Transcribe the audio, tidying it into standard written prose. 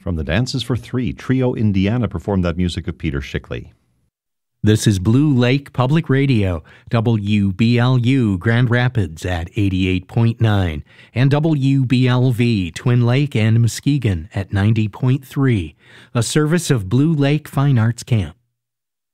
From the Dances for Three, Trio Indiana performed that music of Peter Schickli. This is Blue Lake Public Radio, WBLU Grand Rapids at 88.9, and WBLV Twin Lake and Muskegon at 90.3, a service of Blue Lake Fine Arts Camp.